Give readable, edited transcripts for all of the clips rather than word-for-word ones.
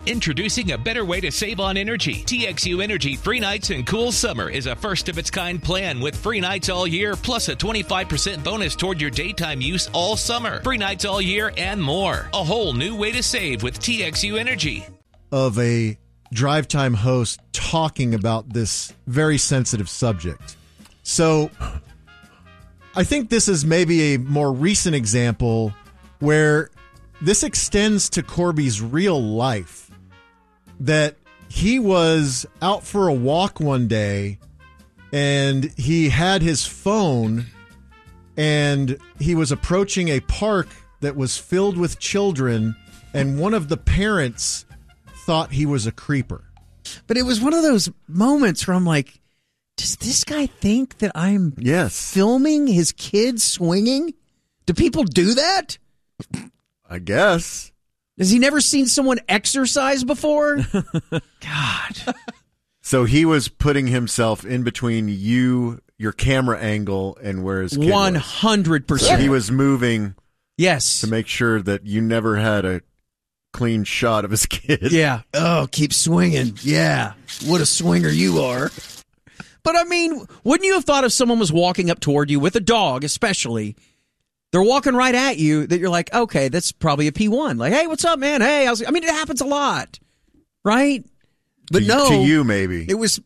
Introducing a better way to save on energy. TXU Energy Free Nights and Cool Summer is a first-of-its-kind plan with free nights all year, plus a 25% bonus toward your daytime use all summer. Free nights all year and more. A whole new way to save with TXU Energy. Of a drive time host talking about this very sensitive subject. So I think this is maybe a more recent example where this extends to Corby's real life. That he was out for a walk one day and he had his phone and he was approaching a park that was filled with children, and one of the parents thought he was a creeper. But it was one of those moments where I'm like, does this guy think that I'm filming his kids swinging? Do people do that? I guess. Has he never seen someone exercise before? God. So he was putting himself in between your camera angle, and where his kid 100%. was. So he was moving to make sure that you never had a clean shot of his kid. Yeah. Oh, keep swinging. Yeah. What a swinger you are. But, I mean, wouldn't you have thought if someone was walking up toward you with a dog, especially, they're walking right at you, that you're like, okay, that's probably a P1. Like, hey, what's up, man? Hey, I mean, it happens a lot, right? But to you, maybe. It was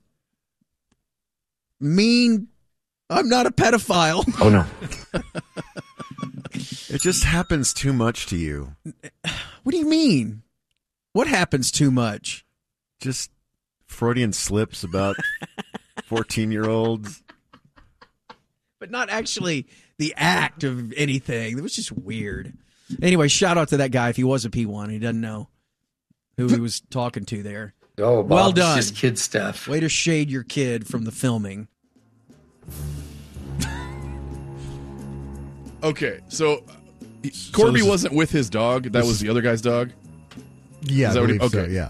mean. I'm not a pedophile. Oh, no. It just happens too much to you. What do you mean? What happens too much? Just Freudian slips about 14-year-olds. But not actually the act of anything. It was just weird. Anyway, shout out to that guy if he was a P1. He doesn't know who he was talking to there. Oh, Bob, well done. It's just kid stuff. Way to shade your kid from the filming. Okay, so Corby wasn't with his dog. That was the other guy's dog? Yeah, Is that I what believe so, okay. yeah.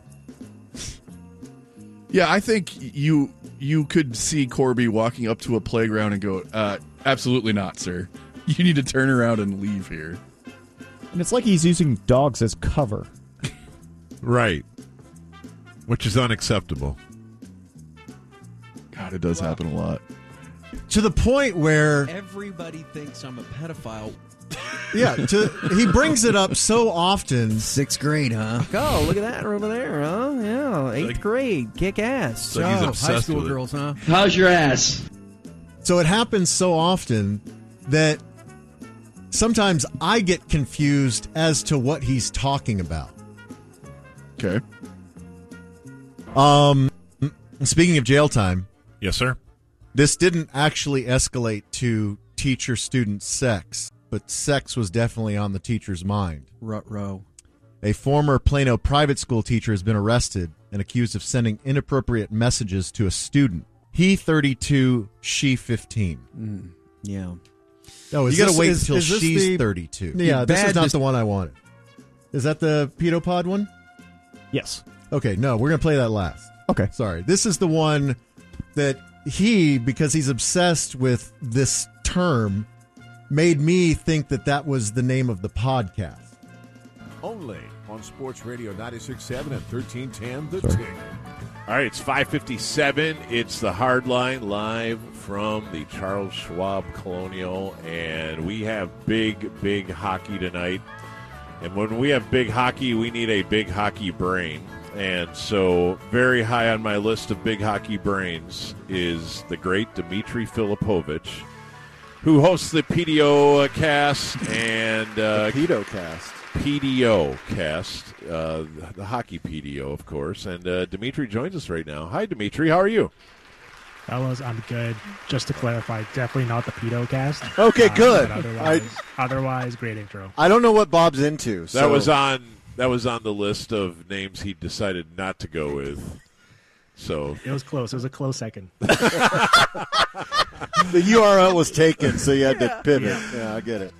Yeah, I think you could see Corby walking up to a playground and go, absolutely not, sir. You need to turn around and leave here. And it's like he's using dogs as cover. Right. Which is unacceptable. God, it does happen a lot. To the point where everybody thinks I'm a pedophile. Yeah, he brings it up so often. 6th grade, huh? Oh, look at that over there, huh? Yeah, 8th grade, kick ass. Like he's obsessed high school with it. girls, huh? How's your ass? So it happens so often that sometimes I get confused as to what he's talking about. Okay. Speaking of jail time. Yes, sir. This didn't actually escalate to teacher-student sex, but sex was definitely on the teacher's mind. Rut-row. A former Plano private school teacher has been arrested and accused of sending inappropriate messages to a student. He 32, she 15. Yeah. No, you got to wait until she's 32. Yeah, this is not the one I wanted. Is that the pedopod one? Yes. Okay, no, we're going to play that last. Okay. Sorry. This is the one that he, because he's obsessed with this term, made me think that was the name of the podcast. Only on Sports Radio 96.7 and 1310 The Tick. All right, it's 5:57. It's the Hard Line live from the Charles Schwab Colonial, and we have big hockey tonight. And when we have big hockey, we need a big hockey brain. And so very high on my list of big hockey brains is the great Dmitry Filipovich, who hosts the PDO cast and PDO cast. PDO cast, the hockey PDO, of course. And Dmitry joins us right now. Hi, Dmitry. How are you? Fellas, I'm good. Just to clarify, definitely not the pedo cast. Okay, good. Otherwise, great intro. I don't know what Bob's into. So. That was on the list of names he decided not to go with. So it was close. It was a close second. The URL was taken, so you had to pivot. Yeah, I get it.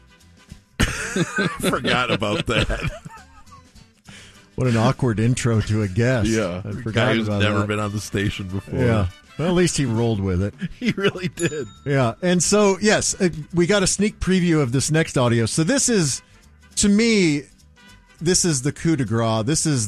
Forgot about that. What an awkward intro to a guest. Yeah. I forgot guy who's about never that. been on the station before. Yeah. Well, at least he rolled with it. He really did. Yeah. And so, yes, we got a sneak preview of this next audio. So this is, to me, this is the coup de grace. This is